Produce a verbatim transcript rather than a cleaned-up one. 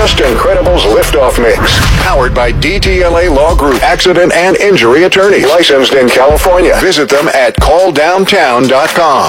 Just Incredibles Liftoff Mix. Powered by D T L A Law Group. Accident and injury attorney. Licensed in California. Visit them at call downtown dot com.